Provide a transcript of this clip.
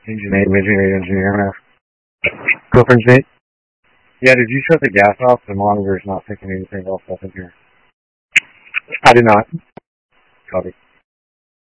Engine 8, Midget engineer. Girlfriend's 8? Yeah, did you shut the gas off? The monitor's not picking anything else up in here. I did not. Copy.